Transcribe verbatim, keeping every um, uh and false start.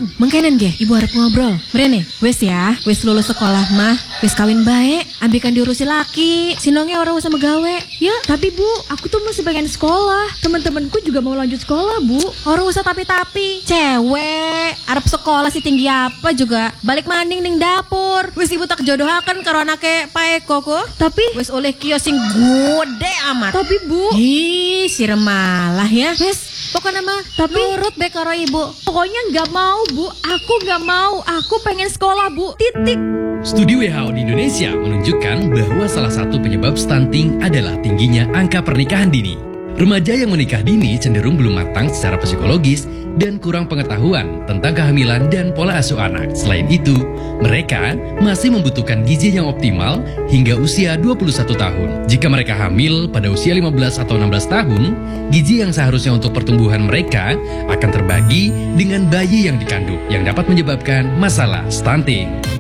mengkenen ge, ibu harap ngobrol. Mrene, wes ya, wes lulus sekolah mah, wes kawin bae, ambilkan diurusi laki, sinongnya orang usah megawe. Ya, tapi Bu, aku tuh masih pengen sekolah. Teman-temanku juga mau lanjut sekolah, Bu. Orang usah tapi-tapi, cewek, arep sekolah sih tinggi apa juga, balik maning ning dapur. Wes ibu tak jodohaken karo anake Pak Eko kok. Tapi wes oleh kios sing gede amat. Tapi Bu, ih, sirem malah ya. Wes pokoknya mah tapi nurut be karo ibu. Pokoknya nggak mau Bu, aku nggak mau, aku pengen sekolah Bu, titik. Studi W H O di Indonesia menunjukkan bahwa salah satu penyebab stunting adalah tingginya angka pernikahan dini. Remaja yang menikah dini cenderung belum matang secara psikologis dan kurang pengetahuan tentang kehamilan dan pola asuh anak. Selain itu, mereka masih membutuhkan gizi yang optimal hingga usia dua puluh satu tahun. Jika mereka hamil pada usia lima belas atau enam belas tahun, gizi yang seharusnya untuk pertumbuhan mereka akan terbagi dengan bayi yang dikandung yang dapat menyebabkan masalah stunting.